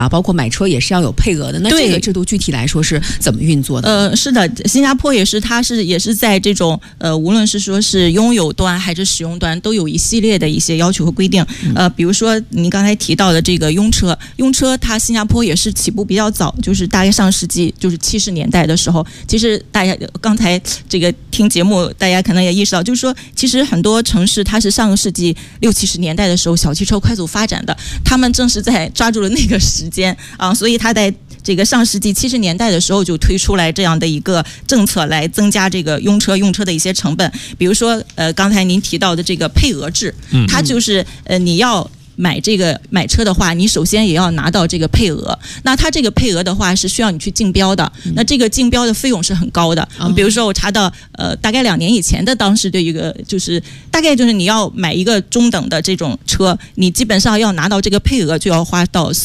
啊，包括买车也是要有配额的。那这个制度具体来说是怎么运作的？ 是的，新加坡也是，它也是在这种无论是说是拥有端还是使用端，都有一系列的一些要求和规定。比如说您刚才提到的这个拥车，它新加坡也是起步比较早，就是大概上世纪就是70年代的时候。其实大家刚才这个听节目，大家可能也意识到，就是说其实很多城市它是上个世纪60、70年代的时候小汽车快速发展的，他们正是在抓住了那个时间啊，所以他在这个上世纪70年代的时候就推出来这样的一个政策，来增加这个用车的一些成本。比如说刚才您提到的这个配额制，它就是你要买车的话，你首先也要拿到这个配额。那它这个配额的话是需要你去竞标的，那这个竞标的费用是很高的。比如说我查到大概2年以前的当时的一个就是大概就是你要买一个中等的这种车，你基本上要拿到这个配额就要花到